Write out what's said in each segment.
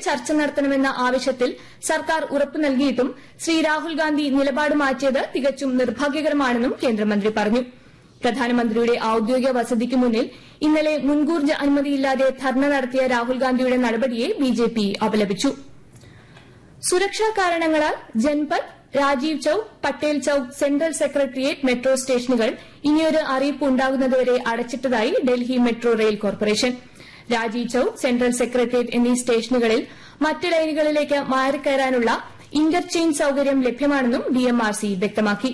ചർച്ച നടത്തണമെന്ന ആവശ്യത്തിൽ സർക്കാർ ഉറപ്പു നൽകിയിട്ടും ശ്രീ രാഹുൽ ഗാന്ധി നിലപാട് മാറ്റിയത് തികച്ചും നിർഭാഗ്യകരമാണെന്നും കേന്ദ്രമന്ത്രി പറഞ്ഞു. പ്രധാനമന്ത്രിയുടെ ഔദ്യോഗിക വസതിക്ക് മുന്നിൽ ഇന്നലെ മുൻകൂർ അനുമതിയില്ലാതെ ധർണ നടത്തിയ രാഹുൽ ഗാന്ധിയുടെ നടപടിയെ ബിജെപി അപലപിച്ചു. സുരക്ഷാ കാരണങ്ങളാൽ Janpath, Rajeev chowk, Patel chowk, central secretariat metro സ്റ്റേഷനുകൾ ഇനിയൊരു അറിയിപ്പ് ഉണ്ടാകുന്നതുവരെ അടച്ചിട്ടതായി Delhi metro rail corporation. Rajeev chowk, central secretariat എന്നീ സ്റ്റേഷനുകളിൽ മറ്റ് ലൈനുകളിലേക്ക് മാറിക്കയറാനുള്ള ഇന്റർചേഞ്ച് സൌകര്യം ലഭ്യമാണെന്നും ഡിഎംആർസി വ്യക്തമാക്കി.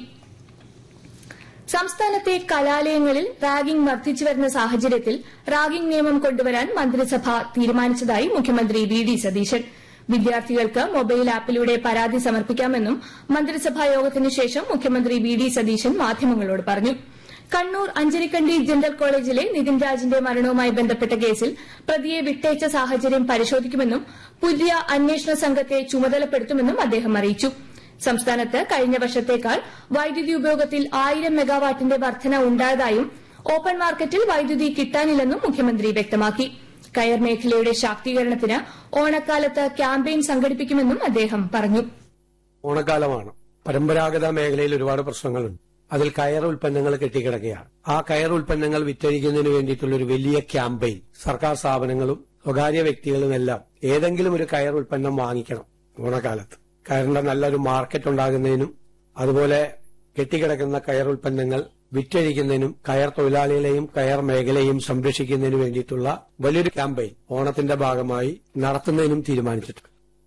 സംസ്ഥാനത്തെ കലാലയങ്ങളിൽ റാഗിംഗ് വർദ്ധിച്ചുവരുന്ന സാഹചര്യത്തിൽ റാഗിംഗ് നിയമം കൊണ്ടുവരാൻ മന്ത്രിസഭ തീരുമാനിച്ചതായി മുഖ്യമന്ത്രി വി ഡി സതീശൻ. വിദ്യാർത്ഥികൾക്ക് മൊബൈൽ ആപ്പിലൂടെ പരാതി സമർപ്പിക്കാമെന്നും മന്ത്രിസഭാ യോഗത്തിന് ശേഷം മുഖ്യമന്ത്രി വി ഡി സതീശൻ മാധ്യമങ്ങളോട് പറഞ്ഞു. കണ്ണൂർ അഞ്ചരിക്കണ്ടി ജനറൽ കോളേജിലെ നിതിൻ രാജിന്റെ മരണവുമായി ബന്ധപ്പെട്ട കേസിൽ പ്രതിയെ വിട്ടയച്ച സാഹചര്യം പരിശോധിക്കുമെന്നും പുതിയ അന്വേഷണ സംഘത്തെ ചുമതലപ്പെടുത്തുമെന്നും അദ്ദേഹം അറിയിച്ചു. സംസ്ഥാനത്ത് കഴിഞ്ഞ വർഷത്തേക്കാൾ വൈദ്യുതി ഉപയോഗത്തിൽ 1000 മെഗാവാട്ടിന്റെ വർധന ഉണ്ടായതായും ഓപ്പൺ മാർക്കറ്റിൽ വൈദ്യുതി കിട്ടാനില്ലെന്നും മുഖ്യമന്ത്രി വ്യക്തമാക്കി. കയർ മേഖലയുടെ ശാക്തീകരണത്തിന് ഓണക്കാലത്ത് ക്യാമ്പയിൻ സംഘടിപ്പിക്കുമെന്നും അദ്ദേഹം പറഞ്ഞു. ഓണക്കാലമാണ്. പരമ്പരാഗത മേഖലയിൽ ഒരുപാട് പ്രശ്നങ്ങളുണ്ട്. അതിൽ കയർ ഉൽപ്പന്നങ്ങൾ കെട്ടിക്കിടക്കുകയാണ്. ആ കയർ ഉൽപ്പന്നങ്ങൾ വിറ്റഴിക്കുന്നതിന് വേണ്ടിയിട്ടുള്ള ഒരു വലിയ ക്യാമ്പയിൻ സർക്കാർ സ്ഥാപനങ്ങളും സ്വകാര്യ വ്യക്തികളുമെല്ലാം ഏതെങ്കിലും ഒരു കയർ ഉൽപ്പന്നം വാങ്ങിക്കണം ഓണക്കാലത്ത്. കയറിന്റെ നല്ലൊരു മാർക്കറ്റ് ഉണ്ടാകുന്നതിനും അതുപോലെ കെട്ടിക്കിടക്കുന്ന കയർ ഉൽപ്പന്നങ്ങൾ വിറ്റഴിക്കുന്നതിനും കയർ തൊഴിലാളികളെയും കയർ മേഖലയെയും സംരക്ഷിക്കുന്നതിനു വേണ്ടിയിട്ടുള്ള വലിയൊരു ക്യാമ്പയിൻ ഓണത്തിന്റെ ഭാഗമായി നടത്തുന്നതിനും തീരുമാനിച്ചിട്ടുണ്ട്.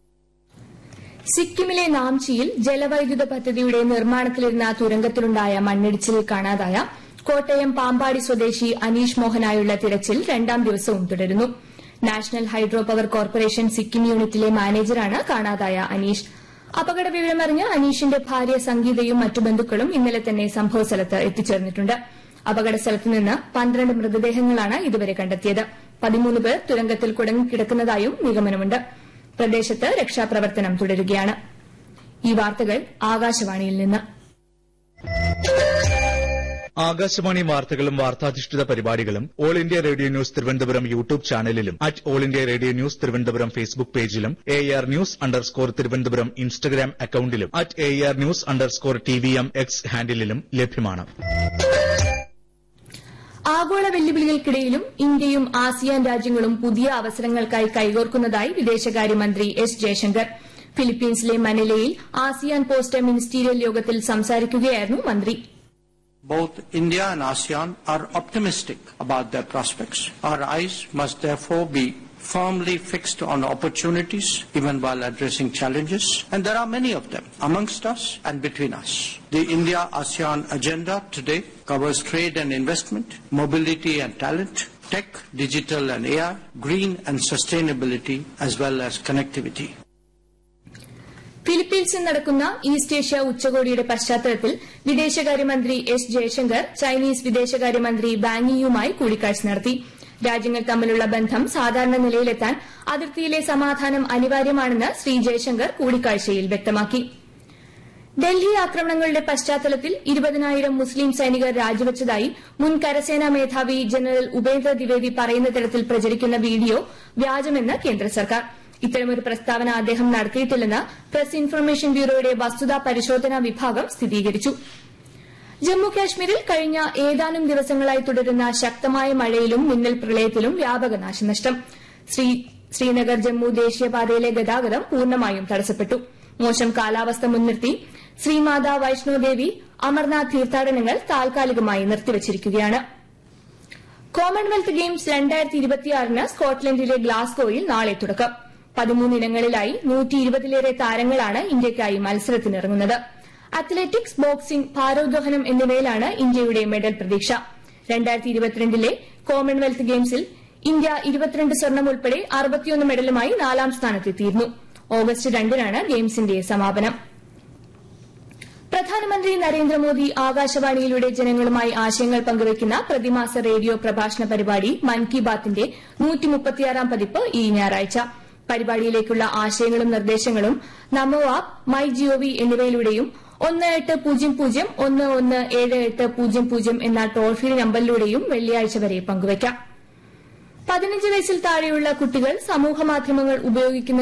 സിക്കിമിലെ നാംചിയിൽ ജലവൈദ്യുത പദ്ധതിയുടെ നിർമ്മാണത്തിലിരുന്ന തുരങ്കത്തിലുണ്ടായ മണ്ണിടിച്ചിലിൽ കാണാതായ കോട്ടയം പാമ്പാടി സ്വദേശി അനീഷ് മോഹനായുള്ള തിരച്ചിൽ 2ാം ദിവസവും തുടരുന്നു. National hydro power corporation Sikkim യൂണിറ്റിലെ മാനേജറാണ് കാണാതായ അനീഷ്. അപകട വിവരമറിഞ്ഞ് അനീഷിന്റെ ഭാര്യ സംഗീതയും മറ്റു ബന്ധുക്കളും ഇന്നലെ തന്നെ സംഭവസ്ഥലത്ത് എത്തിച്ചേർന്നിട്ടുണ്ട്. അപകട സ്ഥലത്ത് നിന്ന് 12 മൃതദേഹങ്ങളാണ് ഇതുവരെ കണ്ടെത്തിയത്. 13 പേർ തുരങ്കത്തിൽ കുടുങ്ങിക്കിടക്കുന്നതായും നിഗമനമുണ്ട്. പ്രദേശത്ത് രക്ഷാപ്രവർത്തനം തുടരുകയാണ്. ഈ വാർത്തകൾ ആകാശവാണിയിൽ നിന്ന്. ആകാശവാണി വാർത്തകളും വാർത്താധിഷ്ഠിത പരിപാടികളും all India radio news Thiruvananthapuram YouTube ചാനലിലും all India radio news Thiruvananthapuram Facebook പേജിലും AR ന്യൂസ് തിരുവനന്തപുരം ഇൻസ്റ്റഗ്രാം അക്കൌണ്ടിലും AR ന്യൂസ് TVM X ഹാൻഡിലും ലഭ്യമാണ്. ആഗോള വെല്ലുവിളികൾക്കിടയിലും ഇന്ത്യയും ആസിയാൻ രാജ്യങ്ങളും പുതിയ അവസരങ്ങൾക്കായി കൈകോർക്കുന്നതായി വിദേശകാര്യമന്ത്രി S Jaishankar. ഫിലിപ്പീൻസിലെ മനിലയിൽ ASEAN post ministerial യോഗത്തിൽ സംസാരിക്കുകയായിരുന്നു മന്ത്രി. Both India and ASEAN are optimistic about their prospects. Our eyes must therefore be firmly fixed on opportunities even while addressing challenges, and there are many of them amongst us and between us. The India-ASEAN agenda today covers trade and investment, mobility and talent, tech, digital and AI, green and sustainability, as well as connectivity. ഫിലിപ്പീൻസിൽ നടക്കുന്ന east Asia ഉച്ചകോടിയുടെ പശ്ചാത്തലത്തിൽ വിദേശകാര്യമന്ത്രി S Jaishankar Chinese വിദേശകാര്യമന്ത്രി Wang യിയുമായി കൂടിക്കാഴ്ച നടത്തി. രാജ്യങ്ങൾ തമ്മിലുള്ള ബന്ധം സാധാരണ നിലയിലെത്താൻ അതിർത്തിയിലെ സമാധാനം അനിവാര്യമാണെന്ന് ശ്രീ ജയശങ്കർ കൂടിക്കാഴ്ചയിൽ വ്യക്തമാക്കി. ഡൽഹി ആക്രമണങ്ങളുടെ പശ്ചാത്തലത്തിൽ 20,000 മുസ്ലിം സൈനികർ രാജിവച്ചതായി മുൻ കരസേനാ മേധാവി ജനറൽ ഉപേന്ദ്ര ദ്വിവേദി പറയുന്ന തരത്തിൽ പ്രചരിക്കുന്ന വീഡിയോ വ്യാജമെന്ന് കേന്ദ്ര സർക്കാർ. ഇത്തരമൊരു പ്രസ്താവന അദ്ദേഹം നടത്തിയിട്ടില്ലെന്ന് പ്രസ് ഇൻഫർമേഷൻ ബ്യൂറോയുടെ വസ്തുതാ പരിശോധനാ വിഭാഗം സ്ഥിരീകരിച്ചു. ജമ്മുകാശ്മീരിൽ കഴിഞ്ഞ ഏതാനും ദിവസങ്ങളായി തുടരുന്ന ശക്തമായ മഴയിലും മിന്നൽ പ്രളയത്തിലും വ്യാപക നാശനഷ്ടം. ശ്രീനഗർ ജമ്മു ദേശീയപാതയിലെ ഗതാഗതം പൂർണ്ണമായും തടസ്സപ്പെട്ടു. മോശം കാലാവസ്ഥ മുൻനിർത്തി ശ്രീമാതാ വൈഷ്ണോദേവി അമർനാഥ് തീർത്ഥാടനങ്ങൾ താൽക്കാലികമായി നിർത്തിവച്ചിരിക്കുകയാണ്. കോമൺവെൽത്ത് ഗെയിംസ് 2026 സ്കോട്ട്ലൻഡിലെ ഗ്ലാസ്ഗോയിൽ നാളെ തുടക്കം. 13 ഇനങ്ങളിലായി 120-ലേറെ താരങ്ങളാണ് ഇന്ത്യയ്ക്കായി മത്സരത്തിനിറങ്ങുന്നത്. അത്ലറ്റിക്സ്, ബോക്സിംഗ്, ഭാരോദ്വഹനം എന്നിവയിലാണ് ഇന്ത്യയുടെ മെഡൽ പ്രതീക്ഷ. 2022 കോമൺവെൽത്ത് ഗെയിംസിൽ ഇന്ത്യ 22 സ്വർണം ഉൾപ്പെടെ 61 മെഡലുമായി 4ാം സ്ഥാനത്തെത്തിയിരുന്നു. ഓഗസ്റ്റ് 2-നാണ് ഗെയിംസിന്റെ സമാപനം. പ്രധാനമന്ത്രി നരേന്ദ്രമോദി ആകാശവാണിയിലൂടെ ജനങ്ങളുമായി ആശയങ്ങൾ പങ്കുവയ്ക്കുന്ന പ്രതിമാസ റേഡിയോ പ്രഭാഷണ പരിപാടി മൻ കി ബാത്തിന്റെ 136ാം പതിപ്പ് ഈ ഞായറാഴ്ച. പരിപാടിയിലേക്കുള്ള ആശയങ്ങളും നിർദ്ദേശങ്ങളും നമോ ആപ്പ്, മൈ ജിഒവി എന്നിവയിലൂടെയും 1800117800 എന്ന ടോൾ ഫ്രീ നമ്പറിലൂടെയും വെള്ളിയാഴ്ച വരെ പങ്കുവയ്ക്കാം. 15 വയസ്സിൽ താഴെയുള്ള കുട്ടികൾ സമൂഹമാധ്യമങ്ങൾ ഉപയോഗിക്കുന്ന